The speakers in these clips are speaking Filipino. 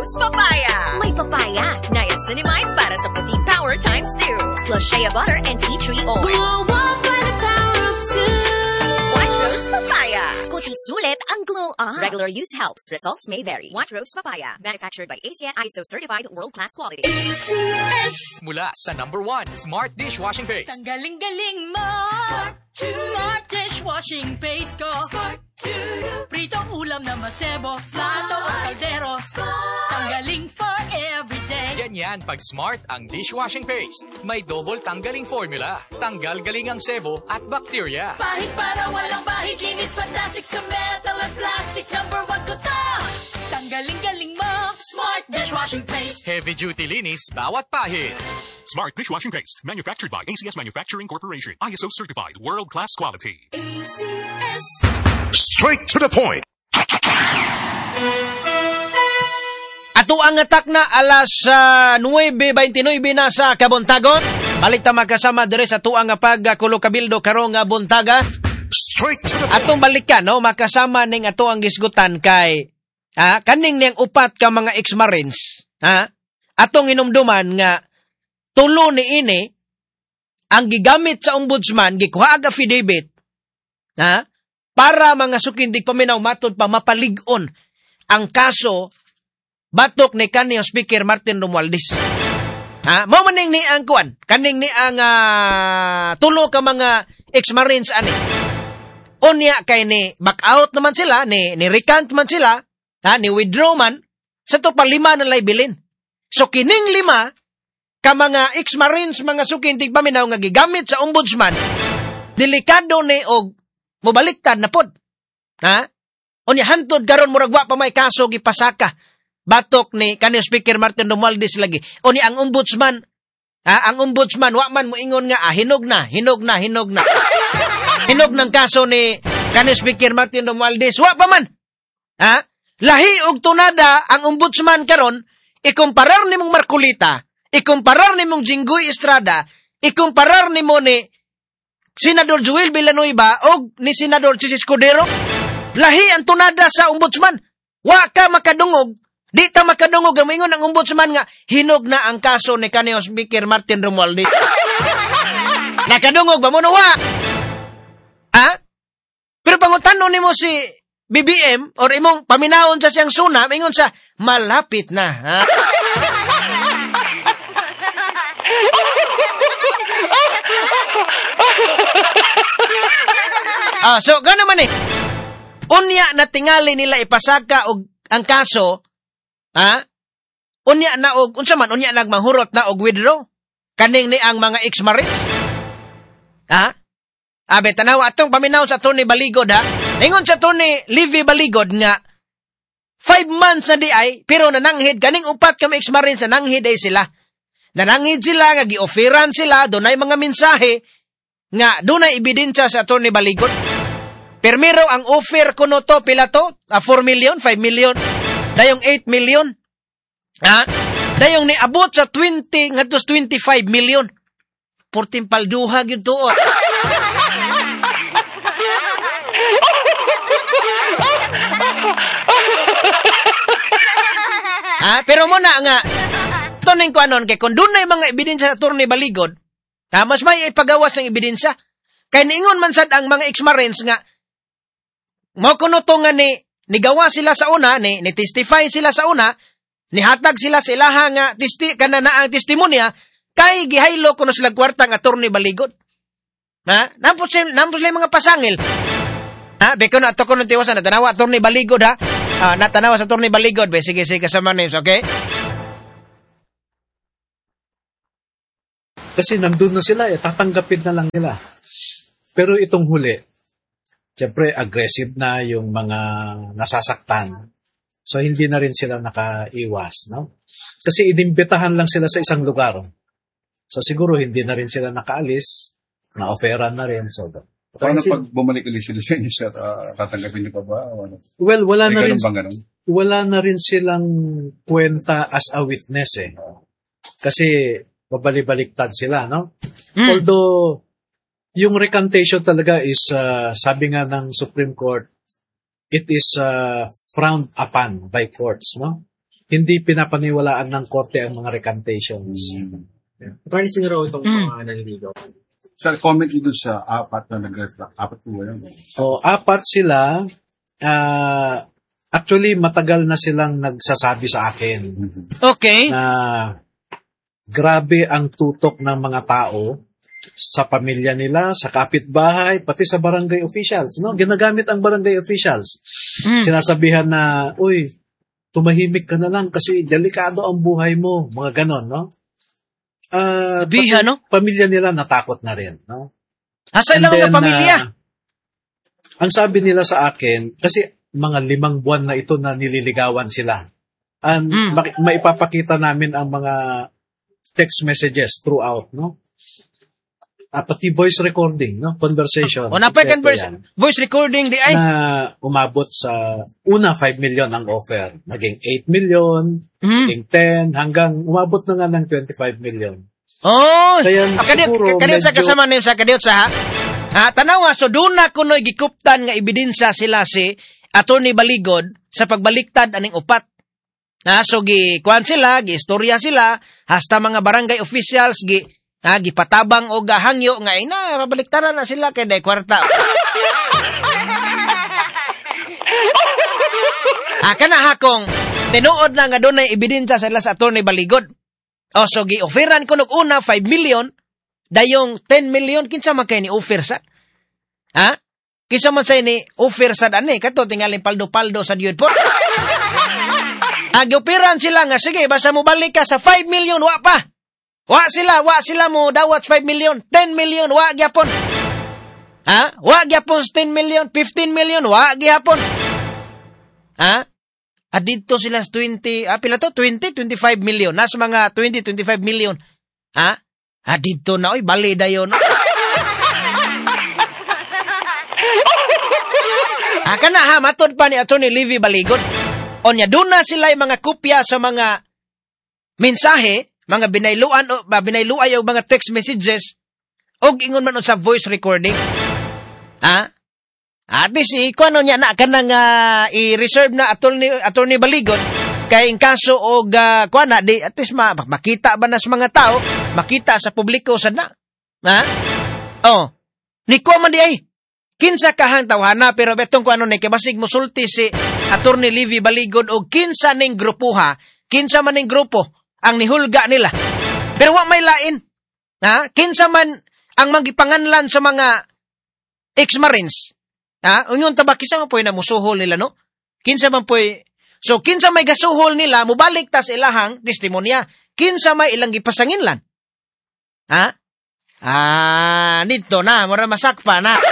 Rose Papaya. May papaya, niacinamide para sa puting power times 2. Plus shea butter and tea tree oil. Wow, for the power of 2. White Rose Papaya. Kuti sulit ang glow up. Regular use helps. Results may vary. White Rose Papaya. Manufactured by ACS ISO certified world-class quality. ACS. Mula sa #1 Smart Dishwashing Paste. Ang galing-galing mo. Smart dishwashing paste ko. Pritong ulam na masebo. Plato o kaldero. Tanggaling for everyday. Ganyan pag Smart ang dishwashing paste. May double tanggaling formula. Tanggal galing ang sebo at bacteria. Pahit para walang bahid. Linis fantastic sa metal at plastic. #1 ko to. Tanggaling-galing mo. Smart dishwashing paste. Heavy duty linis bawat pahid. Smart Dishwashing Paste, manufactured by ACS Manufacturing Corporation. ISO certified, world-class quality. ACS. Straight to the point. Ato ang atak na alas 9:29 na sa Kabuntagon. Balik ta magkasama dire sa tuang pagkulo kabildo karong buntaga. Straight to the point. Atong balikan no makasama ning ato ang gisgutan kay kaning niyang upat ka mga ex-marines. Atong inumduman nga tulo ni ini ang gigamit sa ombudsman gikuha ag affidavit para mga sukindig paminaw matod pa mapalig-on ang kaso batok ni kaniyang Speaker Martin Romualdez. Mao man ni ang kuan kaning ni ang tulo ka mga ex-marines ani. Unya kay ni back out naman sila ni recant man sila ni withdraw man sa to pa 5 na lay-bilin. So kining 5 ka mga ex-marines, mga sukindig paminaw nga gigamit sa ombudsman, delikado ni og mobaliktad na pod. Unya hantod karon murag wa pa may kaso gipasaka. Batok ni kaniyang Speaker Martin Romualdez lagi. Unya ang ombudsman, wa man moingon nga hinog na. Hinog ng kaso ni kaniyang Speaker Martin Romualdez. Wa pa man. Lahi og tunada ang ombudsman karon ikumparar nimong Marcolita. Ikumparar ni mong Jinggoy Estrada, ikumparar ni mo ni Senador Joel Villanueva o ni Senador Chis Escudero. Lahi ang tunada sa ombudsman. Wa ka makadungog, di ta makadungog ang maingon ang ombudsman nga hinog na ang kaso ni kaniyang Speaker Martin Romualdez. Nakadungog ba mo no wa? Pero pangutano ni mo si BBM or imong paminawon sa siyang suna, maingon sa malapit na. So gano man unya na tingali nila ipasaka og ang kaso, unya na og unsa man unya nagmahurot na og withdraw kaning ni ang mga ex-marines. Abe tanaw atong paminaw sa Tony Baligod ingon sa Tony Livy Baligod nga 5 months na di ay pero nananghid kaning upat ka ex-marines nananghid ay sila. Nananghid sila nga gi-offeran sila dunay mga mensahe nga dunay ebidensya sa Tony Baligod. Permiro ang offer kuno to pila to 4 million, 5 million, dayong 8 million. Dayong niabot sa 20 ngadto 25 million. 14 palduha gyud to. Pero mo na nga tuning ko anon kay kung dunay mga ebidensya sa Tony Baligod, mas may ipagawas ng ebidensya. Kay niingon man sad ang mga ex-marines nga mao kuno to nga nigawa sila sa una, ni testify sila sa una, nihatag sila sa ilaha nga ang testimonya kay gihaylo kuno sila kwarta nga Tony Baligod. Nampos sila mga pasangil. Beko na ato ko nung tiwasan natanawa Tony Baligod natanawa sa Tony Baligod. Sige kasama names, okay? Kasi nandun na sila, tatanggapin na lang nila. Pero itong huli, siyempre aggressive na yung mga nasasaktan. So hindi na rin sila nakaiwas, no? Kasi inimbitahan lang sila sa isang lugar. So siguro hindi na rin sila nakaalis, na-offeran na rin. So, paano pag bumalik ulit sila sa inyo, sir? Tatanggapin niyo pa ba? Well, wala na rin. Ganun? Wala na rin silang kwenta as a witness Kasi babalik-baliktad sila, no? Although, yung recantation talaga is, sabi nga ng Supreme Court, it is frowned upon by courts, no? hindi pinapaniwalaan ng korte ang mga recantations. Attorney, sino raw itong mga nanligaw? Sir, comment nyo dun sa apat na nag-reflect. Apat po ba yun? Apat sila. Actually, matagal na silang nagsasabi sa akin Okay. na grabe ang tutok ng mga tao sa pamilya nila, sa kapitbahay, pati sa barangay officials. No? Ginagamit ang barangay officials. Sinasabihan na, uy, tumahimik ka na lang kasi delikado ang buhay mo. Mga ganon, no? Sabihan, no? Pamilya nila natakot na rin, no? Asa And lang then, mga pamilya? Ang sabi nila sa akin, kasi mga 5 buwan na ito na nililigawan sila. And maipapakita namin ang mga text messages throughout, no? Pati voice recording, no? Conversation. Voice recording di ay. Na umabot sa una 5 million ang offer. Naging 8 million, naging 10, hanggang umabot na nga ng 25 million. Oh, Kaya siguro kadiyot sa medyo- kasama niyo sa kadiyot sa ha? Tanawa, so doon na kuno'y gikuptan nga ebidensya sila si Attorney Baligod sa pagbaliktad aning upat. So kuan sila, istorya sila, hasta mga barangay officials, gipatabang o gahangyo nga ina, mabaliktaran na sila kay day kwarta. Kana hakong tinuod na nga doon ay ebidensya sila sa Attorney Baligod. So gi-offeran ko nung una 5 million, dayong 10 million kinsa man kay ni offer sa. Kinsa man say ni offer sa ani kato tingaling paldo-paldo sa diod po. Gi-offeran sila nga sige basta mo balik ka sa 5 million wa pa. Wa sila mo dawat 5 million, 10 million wa gyapon. Wa gyapon 10 million, 15 million wa gyapon. Dito sila 20, pila to? 20, 25 million. Nasa mga 20, 25 million. Dito na, oy, bali dayon. Kana matod pa ni Attorney Livy Baligod. Onya, doon na sila yung mga kopya sa mga mensahe, mga binayluay o mga text messages, o ingon man sa voice recording. At least, kung ano niya na, kanang i-reserve na Attorney Baligod, kaya in kaso o kuan na, di, at least makita ba na sa mga tao, makita sa publiko sa na. Ni kuan man di ay, kinsa kahang tawhana, pero betong kung ano ni, kabasig musulti si Attorney Livy Baligod o kinsa ning grupuha, kinsa man ning grupo, ang nihulga nila. Pero wa may lain. Kinsa man ang magipanganlan sa mga ex-marines. Unyon taba kisa man po'y namusuhol nila, no? Kinsa man po'y, so kinsa may gasuhol nila, mubalik ta sa ilahang testimonya. Kinsa may ilang gipasanginlan. Dito na, mura masakpa na.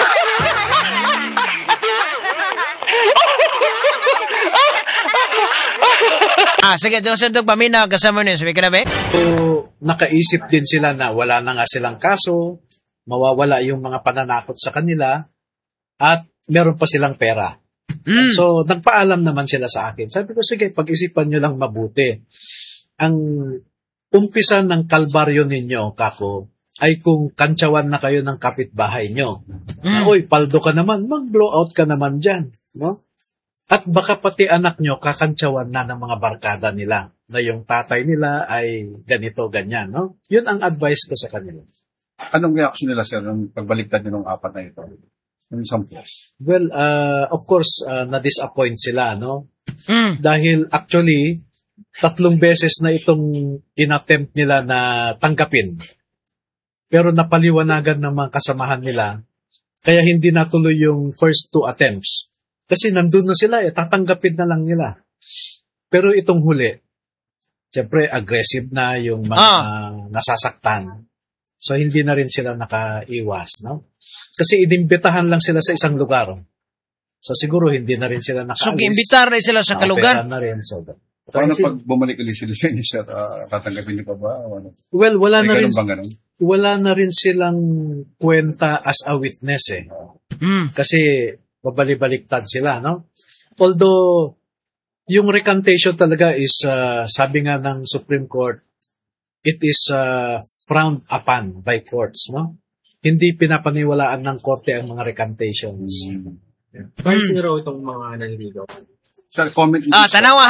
Sige, doon sa itong paminaw, kasama niyo, sabi ka na ba? So, nakaisip din sila na wala na nga silang kaso, mawawala yung mga pananakot sa kanila, at meron pa silang pera. So, nagpaalam naman sila sa akin. Sabi ko, sige, pag-isipan nyo lang mabuti. Ang umpisa ng kalbaryo ninyo, kako, ay kung kantsawan na kayo ng kapitbahay nyo. Uy, paldo ka naman, mag-blow out ka naman dyan. No? At baka pati anak nyo kakantsawan na ng mga barkada nila na yung tatay nila ay ganito, ganyan. No? Yun ang advice ko sa kanila. Anong reaction nila, sir, nung pagbaliktad nyo ng apat na ito? Yung 10? Well, of course, na-disappoint sila, no? Dahil actually, 3 beses na itong inattempt nila na tanggapin. Pero napaliwanagan ng mga kasamahan nila, kaya hindi natuloy yung first 2 attempts. Kasi nandun na sila, tatanggapin na lang nila. Pero itong huli, siyempre aggressive na yung mga nasasaktan. So, hindi na rin sila nakaiwas, no? Kasi inimbitahan lang sila sa isang lugar. So, siguro hindi na rin sila nakaalis. So, imbitar na sila sa kalugar? Na rin. So, paano pag bumalik ulit sila sa inyo, sir? Tatanggapin niyo pa ba? Well, wala na rin. Bang ganun? Wala na rin silang kwenta as a witness eh. Kasi babalik-baliktad sila, no? Although, yung recantation talaga is, sabi nga ng Supreme Court, it is frowned upon by courts, no? Hindi pinapaniwalaan ng korte ang mga recantations. Sino raw itong mga nanligaw? Sir, comment nyo Tanawa ha?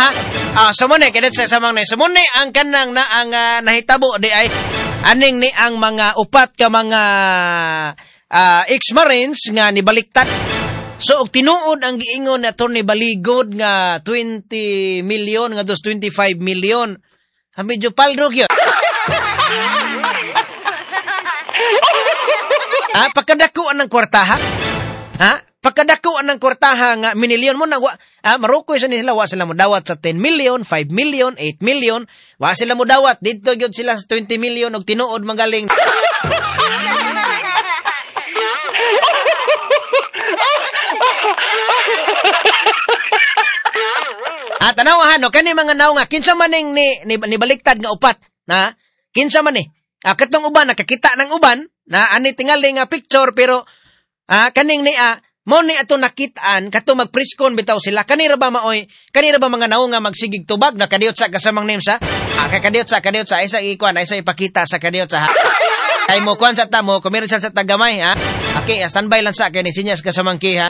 Sumuni, kadit sa samang na. Sumuni, ang kanang na ang nahitabo di ay aning ni ang mga upat ka mga ex-marines nga nibaliktad. So, og tinuod ang giingon na Atty. Baligod nga 20 million, nga 25 million. Medyo palrog yun. Pagkadakuan ng kwartaha? Pagkadakuan ng kwartaha nga minilyon mo na, marukoy sa nila, wa sila mo dawat sa 10 million, 5 million, 8 million, wa sila mo dawat, dito yun sila sa 20 million, og tinuod magaling. Tanawahan, no, kani mga naw nga, kinsa maning ni baliktad nga upat, kinsa man katong uban, nakakita ng uban, na ani tingali nga picture, pero, kaning mo ni ato nakitaan, kato magpriskon bitaw sila, kanira ba mga naw nga magsigig tubag, na kadiyot sa kasamang name sa, kadiyot sa, isa ikuan, isa ipakita sa kadiyot sa, ay mo kuan sa tamo, kumirisal sa tagamay, Okay, standby lang sa, kaya ni sinyas kasamang ki,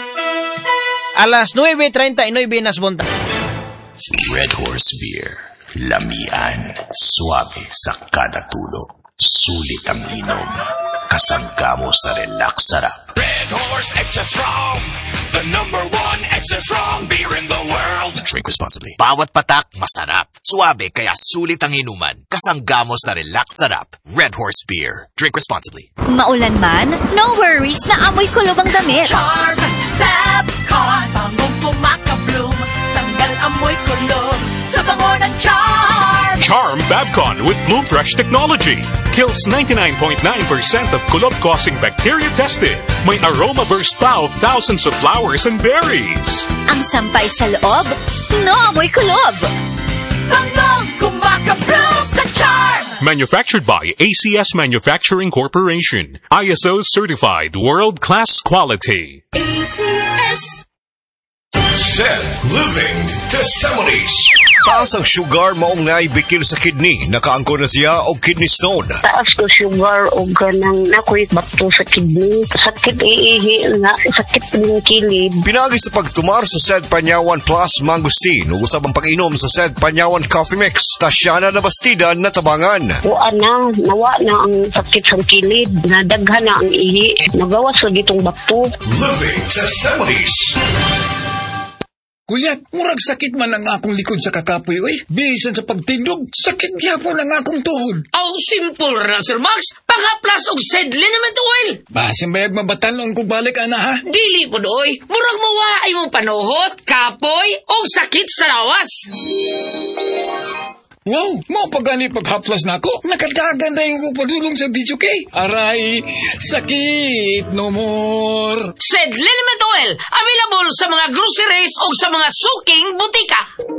Alas 9:39 nas bunta. Red Horse Beer. Lamian. Suabe sa kada tulo. Sulit ang inom. Kasangga mo sa relax sarap. Red Horse Extra Strong. The #1 extra strong beer in the world. Drink responsibly. Bawat patak, masarap. Suabe kaya sulit ang inuman. Kasangga mo sa relax sarap. Red Horse Beer. Drink responsibly. Maulan man, no worries na amoy kulob ang damit. Charm Fabcon, bangong pumakabloom, tanggal amoy kulob sa bango ng Charm. Charm Fabcon with Bloom Fresh technology. Kills 99.9% of kulob-causing bacteria tested. May aroma burst pa of thousands of flowers and berries. Ang sampay sa loob, no amoy kulob. Bangong kumakabloom sa Charm. Manufactured by ACS Manufacturing Corporation. ISO certified world-class quality. ACS. Said Living Testimonies. Taas ang sugar maong naibikil sa kidney. Nakaangko na siya o kidney stone. Taas ko sugar o ganang nakoy bato sa kidney. Sakit iihi nga, sakit ng kilid. Pinagi sa pagtumar sa Said Panyawan Plus Mangustin. Usab ang pag-inom sa Said Panyawan Coffee Mix. Tasyana na bastida na tabangan. Nawa na ang sakit sa kilid. Nadaghan na ang ihi. Nagawas sa ditong bato. Living Testimonies. Kuyat, murag sakit man ang akong likod sa kakapoy, oy. Bisan sa pagtindog, sakit gyapon ang akong tuhod. Simple ra, Sir Max. Pangaplas og sedlin naman to, oil. Basin bayag mabatalon kung balik, ana, ha? Dili po, oy. Murag mawaay mong panuhot, kapoy, o sakit sa lawas. Wow, mo pagani paghaplas na ako. Nakadagan na yung padulong sa video kay. Aray, sakit no more. Sedlin naman to, oil. Available sa mga groceries o sa mga suking butika.